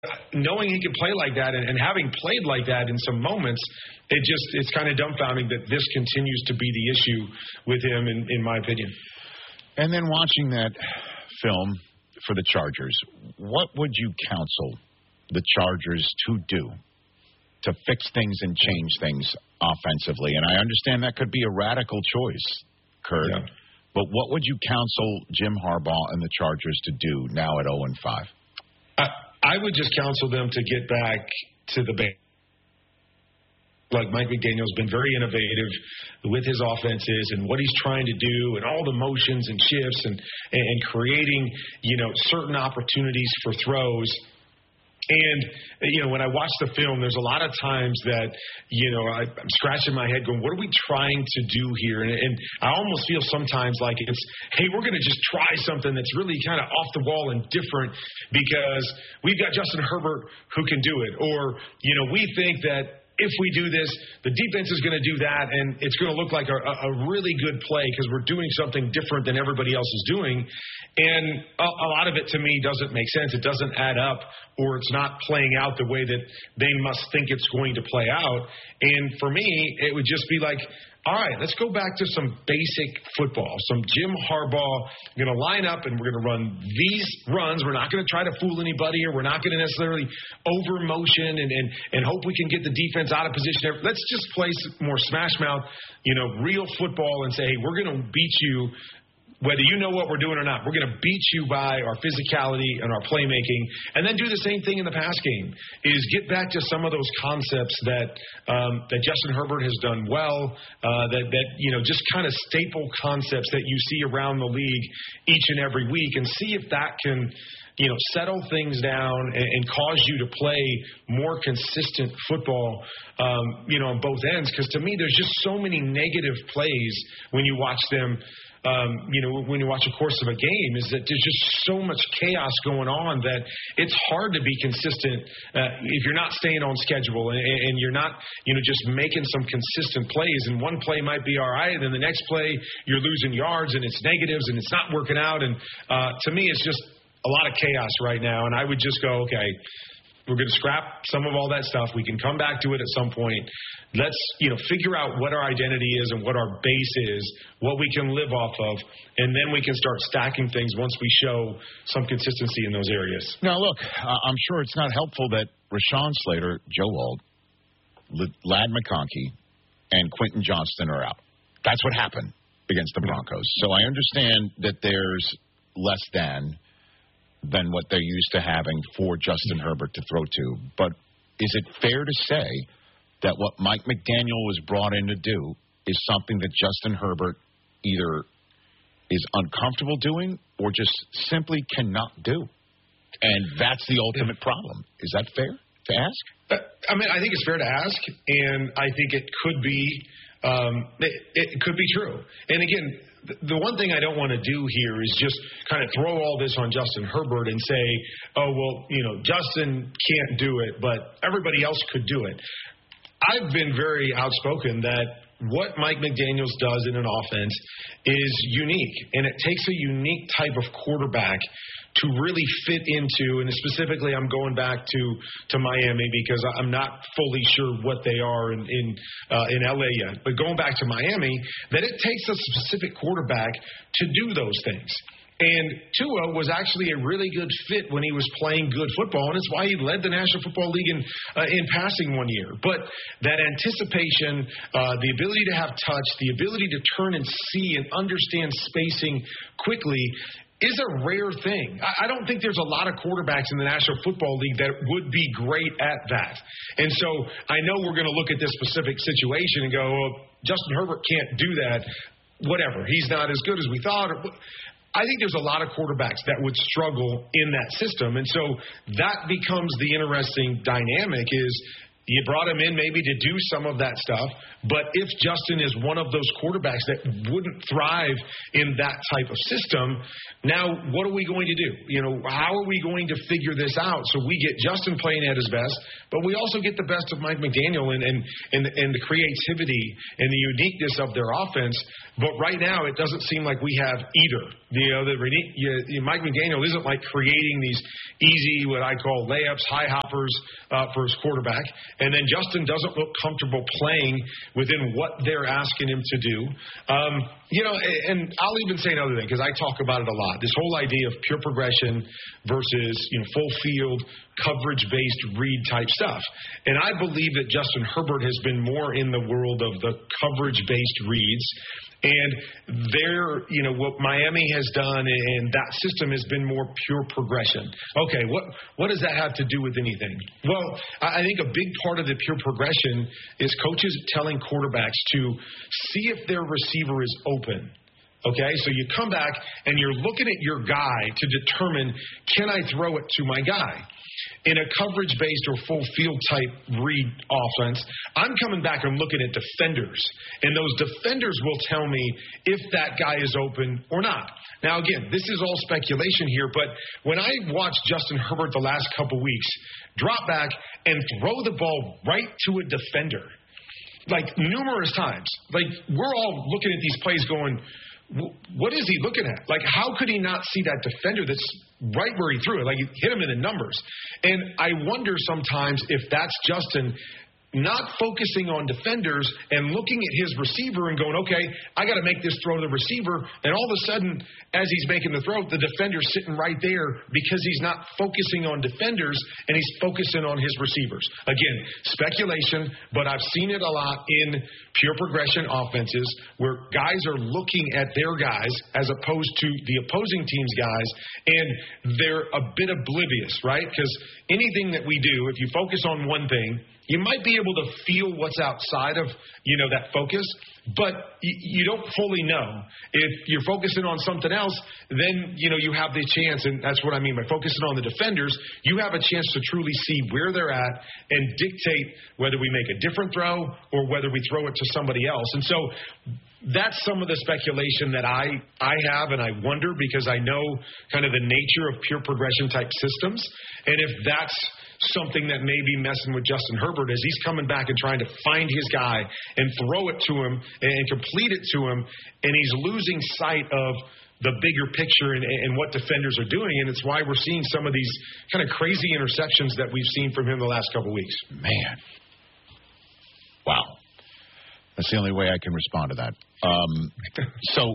knowing he can play like that and having played like that in some moments, it's kind of dumbfounding that this continues to be the issue with him, in my opinion. And then watching that film for the Chargers, what would you counsel the Chargers to do to fix things and change things offensively? And I understand that could be a radical choice, Kurt. Yeah. But what would you counsel Jim Harbaugh and the Chargers to do now at 0-5? I would just counsel them to get back to the base. Like Mike McDaniel's been very innovative with his offenses and what he's trying to do and all the motions and shifts and creating, certain opportunities for throws. And, when I watch the film, there's a lot of times that, I'm scratching my head going, what are we trying to do here? And I almost feel sometimes like it's, hey, we're going to just try something that's really kind of off the wall and different because we've got Justin Herbert who can do it. Or, we think that if we do this, the defense is going to do that, and it's going to look like a really good play because we're doing something different than everybody else is doing. And a lot of it, to me, doesn't make sense. It doesn't add up, or it's not playing out the way that they must think it's going to play out. And for me, it would just be like, all right, let's go back to some basic football, some Jim Harbaugh. We're going to line up and we're going to run these runs. We're not going to try to fool anybody, or we're not going to necessarily over motion and hope we can get the defense out of position. Let's just play more smash mouth, real football and say, hey, we're going to beat you whether you know what we're doing or not. We're going to beat you by our physicality and our playmaking, and then do the same thing in the pass game, is get back to some of those concepts that Justin Herbert has done well, just kind of staple concepts that you see around the league each and every week, and see if that can settle things down and cause you to play more consistent football, on both ends. Because to me, there's just so many negative plays when you watch them. When you watch a course of a game, is that there's just so much chaos going on that it's hard to be consistent if you're not staying on schedule and you're not, just making some consistent plays. And one play might be all right, and then the next play you're losing yards and it's negatives and it's not working out. And to me, it's just a lot of chaos right now. And I would just go, okay, we're going to scrap some of all that stuff. We can come back to it at some point. Let's, figure out what our identity is and what our base is, what we can live off of, and then we can start stacking things once we show some consistency in those areas. Now, look, I'm sure it's not helpful that Rashawn Slater, Joe Alt, Ladd McConkey, and Quentin Johnston are out. That's what happened against the Broncos. So I understand that there's less than what they're used to having for Justin Herbert to throw to. But is it fair to say that what Mike McDaniel was brought in to do is something that Justin Herbert either is uncomfortable doing or just simply cannot do? And that's the ultimate problem. Is that fair to ask? I think it's fair to ask, and I think it could be it could be true. And again, the one thing I don't want to do here is just kind of throw all this on Justin Herbert and say, oh, well, Justin can't do it, but everybody else could do it. I've been very outspoken that what Mike McDaniels does in an offense is unique, and it takes a unique type of quarterback to really fit into, and specifically I'm going back to Miami because I'm not fully sure what they are in LA yet, but going back to Miami, that it takes a specific quarterback to do those things. And Tua was actually a really good fit when he was playing good football, and it's why he led the National Football League in passing one year. But that anticipation, the ability to have touch, the ability to turn and see and understand spacing quickly is a rare thing. I don't think there's a lot of quarterbacks in the National Football League that would be great at that. And so I know we're going to look at this specific situation and go, well, Justin Herbert can't do that. Whatever. He's not as good as we thought. I think there's a lot of quarterbacks that would struggle in that system. And so that becomes the interesting dynamic is you brought him in maybe to do some of that stuff, but if Justin is one of those quarterbacks that wouldn't thrive in that type of system, now what are we going to do? How are we going to figure this out so we get Justin playing at his best, but we also get the best of Mike McDaniel and the creativity and the uniqueness of their offense. But right now it doesn't seem like we have either. Mike McDaniel isn't like creating these easy, what I call layups, high hoppers for his quarterback. And then Justin doesn't look comfortable playing within what they're asking him to do. And I'll even say another thing, because I talk about it a lot. This whole idea of pure progression versus, full field, coverage-based read type stuff. And I believe that Justin Herbert has been more in the world of the coverage-based reads. And what Miami has done and that system has been more pure progression. Okay, what does that have to do with anything? Well, I think a big part of the pure progression is coaches telling quarterbacks to see if their receiver is open. Okay, so you come back and you're looking at your guy to determine, can I throw it to my guy? In a coverage-based or full field type read offense, I'm coming back and looking at defenders, and those defenders will tell me if that guy is open or not. Now, again, this is all speculation here, but when I watched Justin Herbert the last couple weeks drop back and throw the ball right to a defender, like numerous times, like we're all looking at these plays going, what is he looking at? Like, how could he not see that defender that's right where he threw it? Like, he hit him in the numbers. And I wonder sometimes if that's Justin not focusing on defenders and looking at his receiver and going, okay, I got to make this throw to the receiver. And all of a sudden, as he's making the throw, the defender's sitting right there because he's not focusing on defenders and he's focusing on his receivers. Again, speculation, but I've seen it a lot in pure progression offenses where guys are looking at their guys as opposed to the opposing team's guys, and they're a bit oblivious, right? Because anything that we do, if you focus on one thing, you might be able to feel what's outside of, that focus, but you don't fully know. If you're focusing on something else, then, you have the chance, and that's what I mean by focusing on the defenders, you have a chance to truly see where they're at and dictate whether we make a different throw or whether we throw it to somebody else. And so that's some of the speculation that I have, and I wonder because I know kind of the nature of pure progression type systems, and if that's something that may be messing with Justin Herbert as he's coming back and trying to find his guy and throw it to him and complete it to him, and he's losing sight of the bigger picture and what defenders are doing, and it's why we're seeing some of these kind of crazy interceptions that we've seen from him the last couple of weeks. Man. Wow. That's the only way I can respond to that. So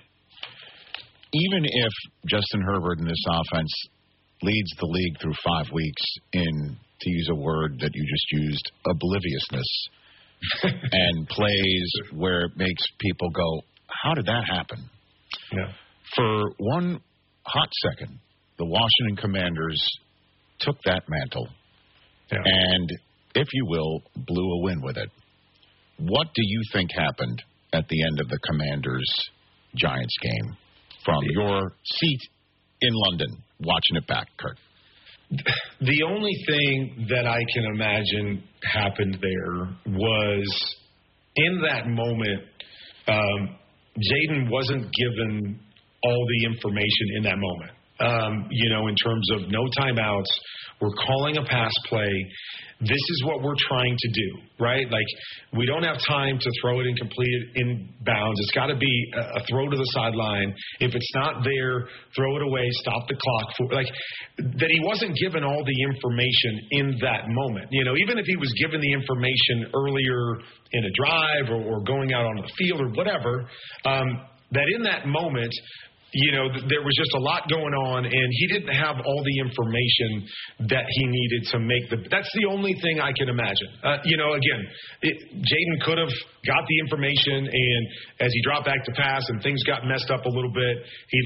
even if Justin Herbert in this offense leads the league through 5 weeks in, to use a word that you just used, obliviousness, and plays where it makes people go, how did that happen? Yeah. For one hot second, the Washington Commanders took that mantle and, if you will, blew a win with it. What do you think happened at the end of the Commanders-Giants game from your seat in London, watching it back, Kurt? The only thing that I can imagine happened there was in that moment, Jaden wasn't given all the information in that moment. In terms of no timeouts, we're calling a pass play. This is what we're trying to do, right? Like, we don't have time to throw it and complete it in bounds. It's got to be a throw to the sideline. If it's not there, throw it away, stop the clock. That he wasn't given all the information in that moment. Even if he was given the information earlier in a drive or going out on the field or whatever, that in that moment, there was just a lot going on, and he didn't have all the information that he needed to make that's the only thing I can imagine. Again, Jaden could have got the information, and as he dropped back to pass and things got messed up a little bit, he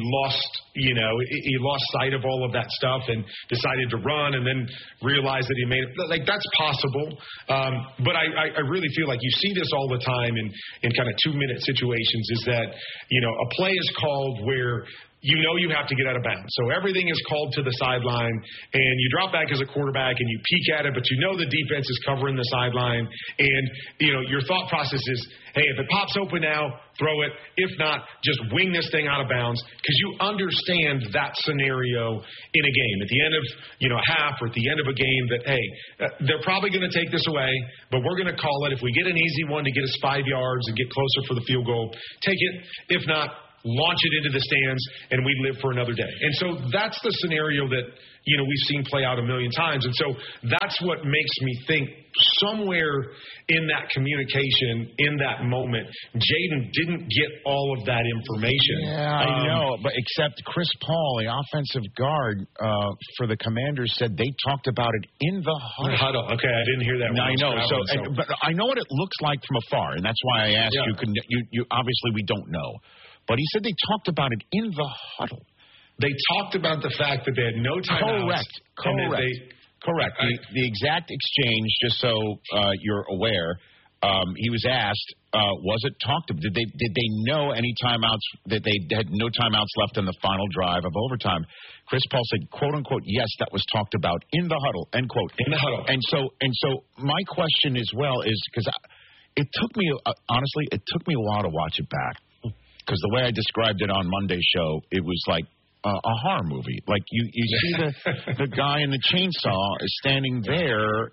lost sight of all of that stuff and decided to run and then realized that he made it. Like, that's possible. But I really feel like you see this all the time in kind of 2-minute situations, is that, a play is called where you have to get out of bounds. So everything is called to the sideline, and you drop back as a quarterback, and you peek at it, but the defense is covering the sideline, and, your thought process is, hey, if it pops open now, throw it. If not, just wing this thing out of bounds, because you understand that scenario in a game. At the end of, a half or at the end of a game that, hey, they're probably going to take this away, but we're going to call it. If we get an easy one to get us 5 yards and get closer for the field goal, take it. If not, launch it into the stands, and we live for another day. And so that's the scenario that, we've seen play out a million times. And so that's what makes me think somewhere in that communication, in that moment, Jayden didn't get all of that information. Yeah, I know. But except Chris Paul, the offensive guard for the Commanders, said they talked about it in the huddle. Okay, I didn't hear that. I know. But I know what it looks like from afar, and that's why I asked you. You obviously we don't know, but he said they talked about it in the huddle. They talked about the fact that they had no timeouts. Correct. The exact exchange, just so you're aware, he was asked, was it talked about? Did they know any timeouts, that they had no timeouts left in the final drive of overtime? Chris Paul said, quote unquote, yes, that was talked about in the huddle, end quote. In the huddle. And so my question as well is, because it took me, honestly, it took me a while to watch it back. Because the way I described it on Monday's show, it was like a horror movie. Like you see the guy in the chainsaw is standing there,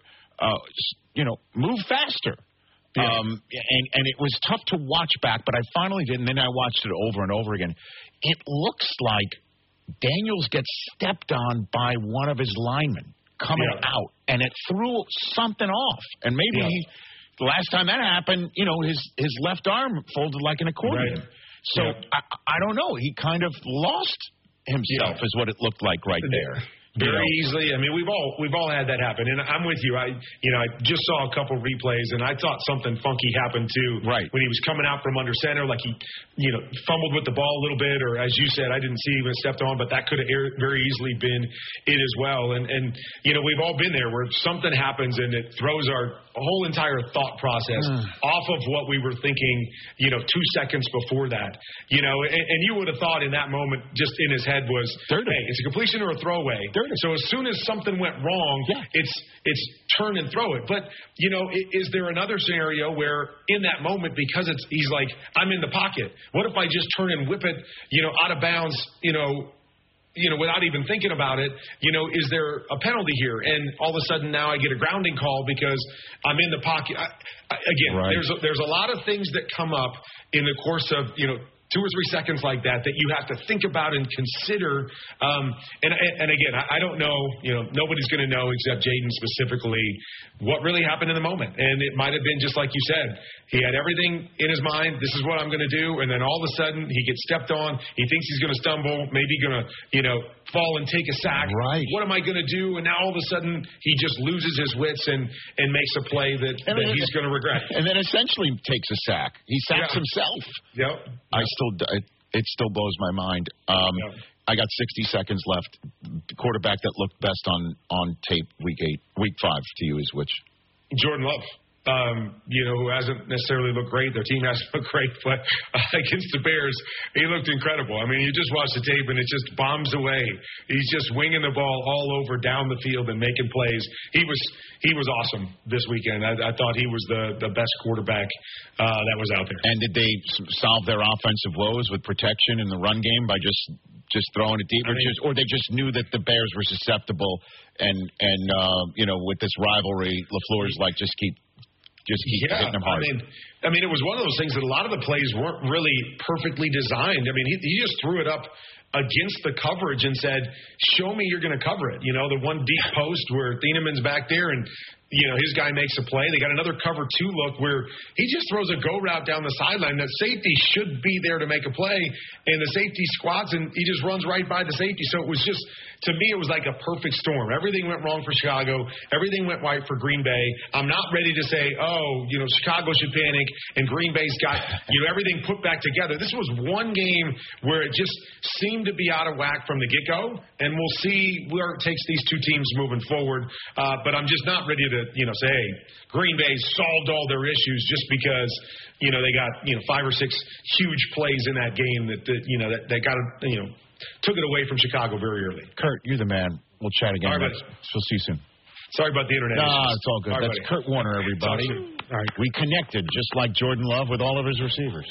move faster. Yeah. And it was tough to watch back, but I finally did, and then I watched it over and over again. It looks like Daniels gets stepped on by one of his linemen coming out, and it threw something off. And maybe the last time that happened, his left arm folded like an accordion. Right. So I don't know. He kind of lost himself is what it looked like right there. Very easily. I mean, we've all had that happen, and I'm with you. I just saw a couple replays, and I thought something funky happened too. Right when he was coming out from under center, like he, fumbled with the ball a little bit, or as you said, I didn't see he was stepped on, but that could have very easily been it as well. And we've all been there where something happens and it throws our whole entire thought process off of what we were thinking, 2 seconds before that. And you would have thought in that moment, just in his head was, hey, it's a completion or a throwaway. So as soon as something went wrong, it's turn and throw it. But, is there another scenario where in that moment, because he's like, I'm in the pocket, what if I just turn and whip it, out of bounds, without even thinking about it, is there a penalty here? And all of a sudden now I get a grounding call because I'm in the pocket. There's a lot of things that come up in the course of, 2 or 3 seconds like that you have to think about and consider. And again, I don't know, nobody's going to know except Jayden specifically what really happened in the moment. And it might have been just like you said. He had everything in his mind. This is what I'm going to do. And then all of a sudden he gets stepped on. He thinks he's going to stumble, maybe going to, fall and take a sack. Right. What am I going to do? And now all of a sudden he just loses his wits and makes a play that he's going to regret. And then essentially takes a sack. He sacks himself. Yep. It still blows my mind. I got 60 seconds left. The quarterback that looked best on tape week 5 to you is which? Jordan Love. Who hasn't necessarily looked great. Their team hasn't looked great, but against the Bears, he looked incredible. I mean, you just watch the tape and it just bombs away. He's just winging the ball all over down the field and making plays. He was awesome this weekend. I thought he was the best quarterback that was out there. And did they solve their offensive woes with protection in the run game by just throwing it deep, or they just knew that the Bears were susceptible and with this rivalry, LaFleur's like just keep hitting them hard. I mean, it was one of those things that a lot of the plays weren't really perfectly designed. I mean, he just threw it up against the coverage and said, show me you're going to cover it. The one deep post where Thieneman's back there and, his guy makes a play. They got another cover 2 look where he just throws a go route down the sideline. The safety should be there to make a play, and the safety squats, and he just runs right by the safety. So it was just, to me, it was like a perfect storm. Everything went wrong for Chicago. Everything went right for Green Bay. I'm not ready to say, Chicago should panic, and Green Bay's got, everything put back together. This was one game where it just seemed to be out of whack from the get-go, and we'll see where it takes these two teams moving forward. But I'm just not ready to, say, hey, Green Bay solved all their issues just because, they got, 5 or 6 huge plays in that game that got, took it away from Chicago very early. Kurt, you're the man. We'll chat again. All right, we'll see you soon. Sorry about the internet. It's all good. All right, That's buddy. Kurt Warner, everybody. All right. We connected just like Jordan Love with all of his receivers.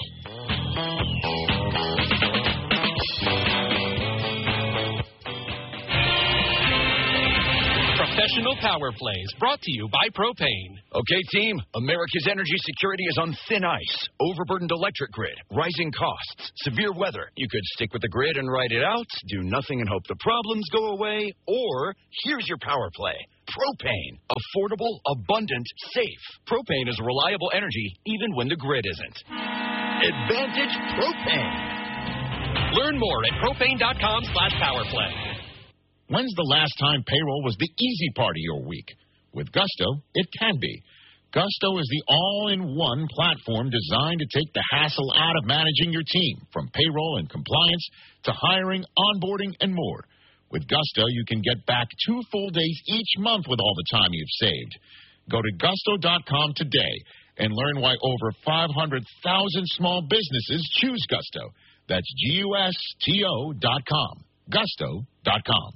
Professional National Power Plays, brought to you by Propane. Okay, team, America's energy security is on thin ice. Overburdened electric grid, rising costs, severe weather. You could stick with the grid and ride it out, do nothing and hope the problems go away, or here's your power play. Propane. Affordable, abundant, safe. Propane is reliable energy even when the grid isn't. Advantage Propane. Learn more at propane.com/powerplay. When's the last time payroll was the easy part of your week? With Gusto, it can be. Gusto is the all-in-one platform designed to take the hassle out of managing your team, from payroll and compliance to hiring, onboarding, and more. With Gusto, you can get back 2 full days each month with all the time you've saved. Go to gusto.com today and learn why over 500,000 small businesses choose Gusto. That's GUSTO.com. Gusto.com.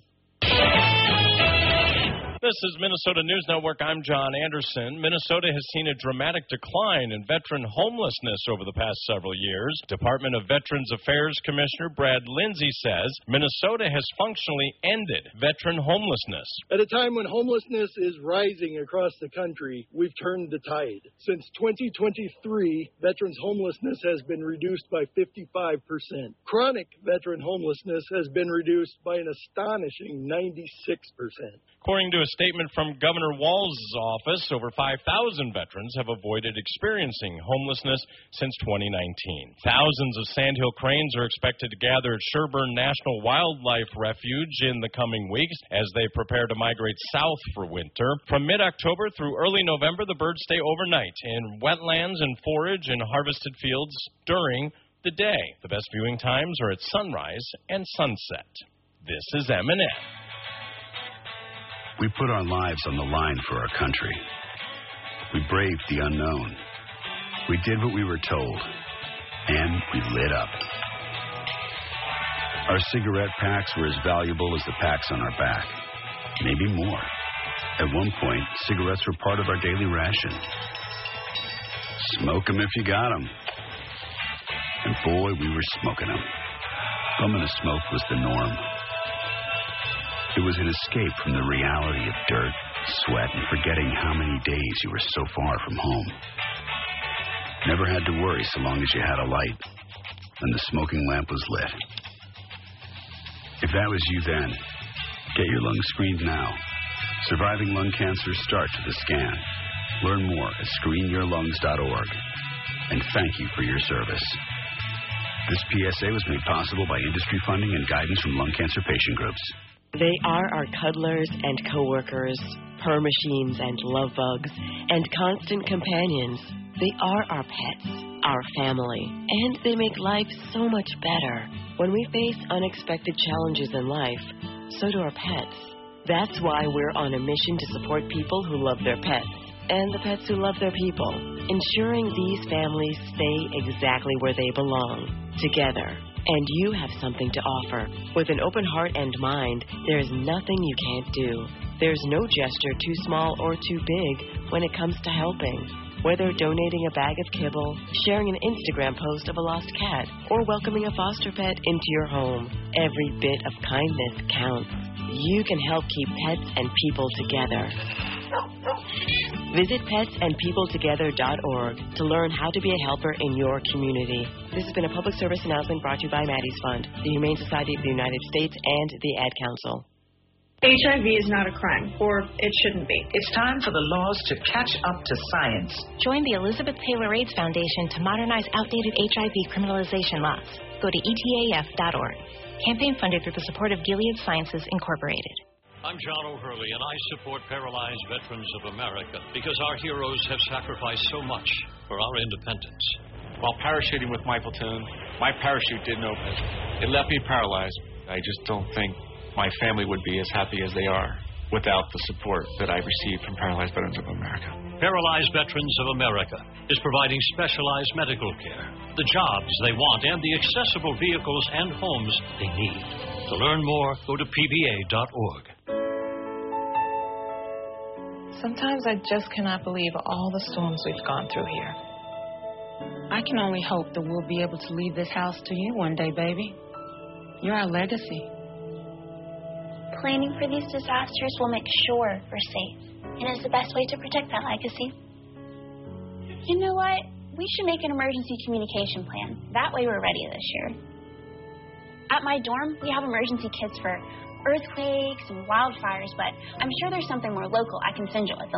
This is Minnesota News Network. I'm John Anderson. Minnesota has seen a dramatic decline in veteran homelessness over the past several years. Department of Veterans Affairs Commissioner Brad Lindsay says Minnesota has functionally ended veteran homelessness. At a time when homelessness is rising across the country, we've turned the tide. Since 2023, veterans homelessness has been reduced by 55%. Chronic veteran homelessness has been reduced by an astonishing 96%. According to a statement from Governor Walz's office, over 5,000 veterans have avoided experiencing homelessness since 2019. Thousands of sandhill cranes are expected to gather at Sherburne National Wildlife Refuge in the coming weeks as they prepare to migrate south for winter. From mid-October through early November, the birds stay overnight in wetlands and forage in harvested fields during the day. The best viewing times are at sunrise and sunset. This is M&M. We put our lives on the line for our country. We braved the unknown. We did what we were told. And we lit up. Our cigarette packs were as valuable as the packs on our back. Maybe more. At one point, cigarettes were part of our daily ration. Smoke 'em if you got 'em. And boy, we were smoking 'em. Bumming a smoke was the norm. It was an escape from the reality of dirt, sweat, and forgetting how many days you were so far from home. Never had to worry so long as you had a light and the smoking lamp was lit. If that was you then, get your lungs screened now. Surviving lung cancer starts with a scan. Learn more at screenyourlungs.org. And thank you for your service. This PSA was made possible by industry funding and guidance from lung cancer patient groups. They are our cuddlers and coworkers, purr machines and love bugs, and constant companions. They are our pets, our family, and they make life so much better. When we face unexpected challenges in life, so do our pets. That's why we're on a mission to support people who love their pets and the pets who love their people, ensuring these families stay exactly where they belong, together. And you have something to offer. With an open heart and mind, there's nothing you can't do. There's no gesture too small or too big when it comes to helping. Whether donating a bag of kibble, sharing an Instagram post of a lost cat, or welcoming a foster pet into your home, every bit of kindness counts. You can help keep pets and people together. Visit petsandpeopletogether.org to learn how to be a helper in your community. This has been a public service announcement brought to you by Maddie's Fund, the Humane Society of the United States, and the Ad Council. HIV is not a crime, or it shouldn't be. It's time for the laws to catch up to science. Join the Elizabeth Taylor AIDS Foundation to modernize outdated HIV criminalization laws. Go to etaf.org. Campaign funded through the support of Gilead Sciences, Incorporated. I'm John O'Hurley, and I support Paralyzed Veterans of America because our heroes have sacrificed so much for our independence. While parachuting with my platoon, my parachute didn't open. It left me paralyzed. I just don't think my family would be as happy as they are without the support that I've received from Paralyzed Veterans of America. Paralyzed Veterans of America is providing specialized medical care, the jobs they want, and the accessible vehicles and homes they need. To learn more, go to pva.org. Sometimes I just cannot believe all the storms we've gone through here. I can only hope that we'll be able to leave this house to you one day, baby. You're our legacy. planning for these disasters will make sure we're safe, and is the best way to protect that legacy. You know what? We should make an emergency communication plan. That way we're ready this year. At my dorm, we have emergency kits for earthquakes and wildfires, but I'm sure there's something more local I can send you with.